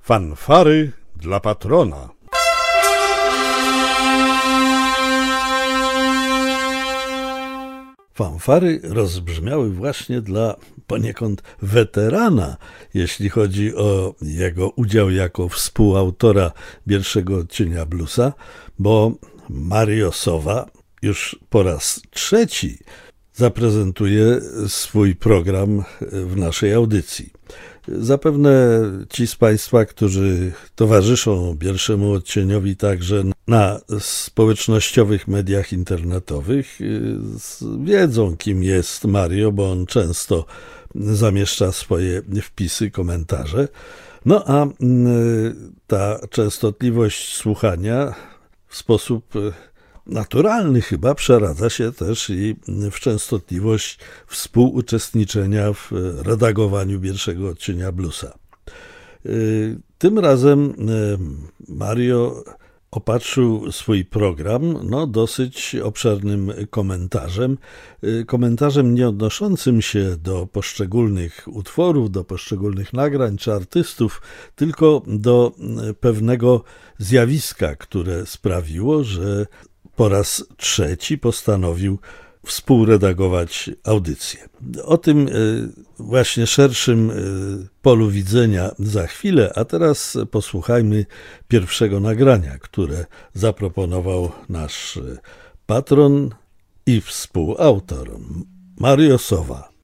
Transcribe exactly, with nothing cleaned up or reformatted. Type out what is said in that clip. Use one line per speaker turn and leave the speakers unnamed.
Fanfary dla patrona. Fanfary rozbrzmiały właśnie dla poniekąd weterana, jeśli chodzi o jego udział jako współautora pierwszego odcienia bluesa, bo Mario Sowa już po raz trzeci zaprezentuje swój program w naszej audycji. Zapewne ci z Państwa, którzy towarzyszą pierwszemu odcieniowi także na społecznościowych mediach internetowych, wiedzą, kim jest Mario, bo on często zamieszcza swoje wpisy, komentarze. No a ta częstotliwość słuchania w sposób naturalny chyba przeradza się też i w częstotliwość współuczestniczenia w redagowaniu pierwszego odcienia bluesa. Tym razem Mario opatrzył swój program no, dosyć obszernym komentarzem, komentarzem nie odnoszącym się do poszczególnych utworów, do poszczególnych nagrań czy artystów, tylko do pewnego zjawiska, które sprawiło, że po raz trzeci postanowił współredagować audycję. O tym właśnie szerszym polu widzenia za chwilę, a teraz posłuchajmy pierwszego nagrania, które zaproponował nasz patron i współautor Mario Sowa.